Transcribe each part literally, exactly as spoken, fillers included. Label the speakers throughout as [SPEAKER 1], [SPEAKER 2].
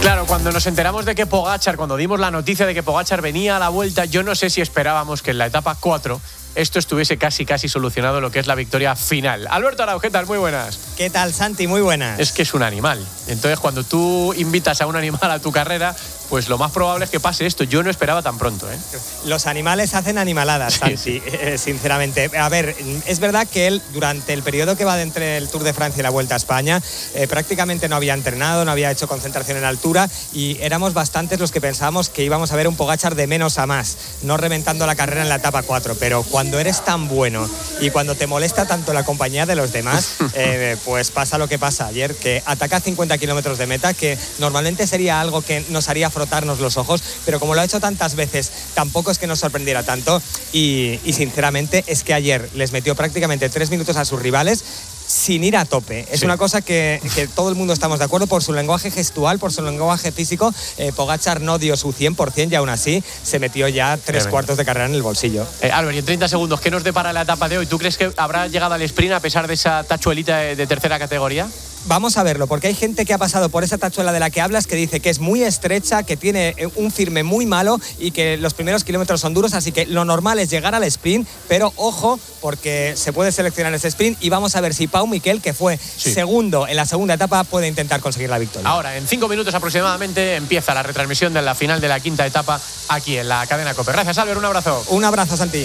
[SPEAKER 1] Claro, cuando nos enteramos de que Pogačar, cuando dimos la noticia de que Pogačar venía a la Vuelta, yo no sé si esperábamos que en la etapa cuatro esto estuviese casi casi solucionado, lo que es la victoria final. Alberto Arau, ¿qué tal? Muy buenas.
[SPEAKER 2] ¿Qué tal, Santi? Muy buenas.
[SPEAKER 1] Es que es un animal. Entonces, cuando tú invitas a un animal a tu carrera, pues lo más probable es que pase esto. Yo no esperaba tan pronto, ¿eh?
[SPEAKER 2] Los animales hacen animaladas, Santi, sí, sí. Eh, sinceramente. A ver, es verdad que él, durante el periodo que va de entre el Tour de Francia y la Vuelta a España, eh, prácticamente no había entrenado, no había hecho concentración en altura y éramos bastantes los que pensábamos que íbamos a ver un Pogačar de menos a más, no reventando la carrera en la etapa cuatro, pero cuando eres tan bueno y cuando te molesta tanto la compañía de los demás, eh, pues pasa lo que pasa ayer, que ataca cincuenta kilómetros de meta, que normalmente sería algo que nos haría frotarnos los ojos, pero como lo ha hecho tantas veces, tampoco es que nos sorprendiera tanto y, y sinceramente es que ayer les metió prácticamente tres minutos a sus rivales sin ir a tope. Es sí. una cosa que, que todo el mundo estamos de acuerdo por su lenguaje gestual, por su lenguaje físico. Eh, Pogačar no dio su cien por ciento y aún así se metió ya tres Tremendo. cuartos de carrera en el bolsillo.
[SPEAKER 1] Eh, Albert, y en treinta segundos, ¿qué nos depara la etapa de hoy? ¿Tú crees que habrá llegado al sprint a pesar de esa tachuelita de, de tercera categoría?
[SPEAKER 2] Vamos a verlo, porque hay gente que ha pasado por esa tachuela de la que hablas que dice que es muy estrecha, que tiene un firme muy malo y que los primeros kilómetros son duros, así que lo normal es llegar al sprint, pero ojo, porque se puede seleccionar ese sprint y vamos a ver si Pau Miquel, que fue sí. segundo en la segunda etapa, puede intentar conseguir la victoria.
[SPEAKER 1] Ahora, en cinco minutos aproximadamente, empieza la retransmisión de la final de la quinta etapa aquí en la cadena COPE. Gracias, Albert, un abrazo.
[SPEAKER 2] Un abrazo, Santi.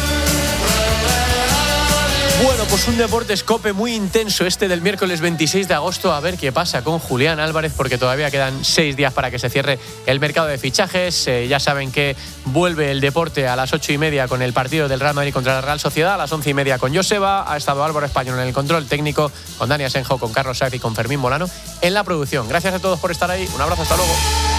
[SPEAKER 1] Bueno, pues un Deportes COPE muy intenso este del miércoles veintiséis de agosto. A ver qué pasa con Julián Álvarez, porque todavía quedan seis días para que se cierre el mercado de fichajes. Eh, ya saben que vuelve el deporte a las ocho y media con el partido del Real Madrid contra la Real Sociedad, a las once y media con Joseba. Ha estado Álvaro Español en el control técnico, con Dani Asenjo, con Carlos Saez y con Fermín Molano en la producción. Gracias a todos por estar ahí. Un abrazo, hasta luego.